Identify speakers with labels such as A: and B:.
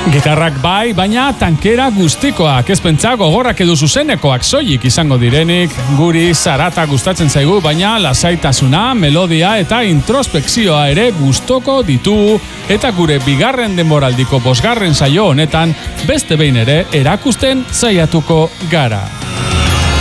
A: Gitarrak bai, baina tankera guztikoak, ez pentsa gogorrak edo zuzenekoak soilik izango direnik. Guri zarata gustatzen zaigu, baina lasaitasuna, melodia eta introspekzioa ere gustoko ditu, eta gure bigarren denboraldiko 5. saio honetan beste behin ere erakusten saiatuko gara.